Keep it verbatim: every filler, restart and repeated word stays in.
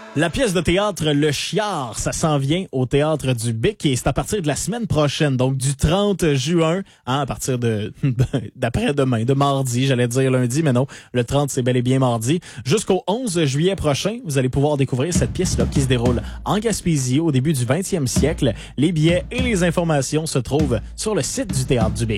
La pièce de théâtre Le Chiard, ça s'en vient au Théâtre du Bic et c'est à partir de la semaine prochaine, donc du trente juin, hein, à partir de d'après-demain, de mardi, j'allais dire lundi, mais non, le trente c'est bel et bien mardi. Jusqu'au onze juillet prochain, vous allez pouvoir découvrir cette pièce-là qui se déroule en Gaspésie au début du vingtième siècle. Les billets et les informations se trouvent sur le site du Théâtre du Bic.